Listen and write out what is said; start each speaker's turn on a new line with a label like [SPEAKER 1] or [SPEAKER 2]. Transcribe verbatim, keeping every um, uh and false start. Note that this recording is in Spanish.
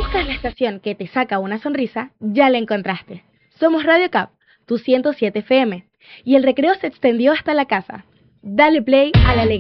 [SPEAKER 1] buscas la estación que te saca una sonrisa, ya la encontraste. Somos Radio Cap, tu ciento siete F M, y el recreo se extendió hasta la casa. Dale play a la alegría.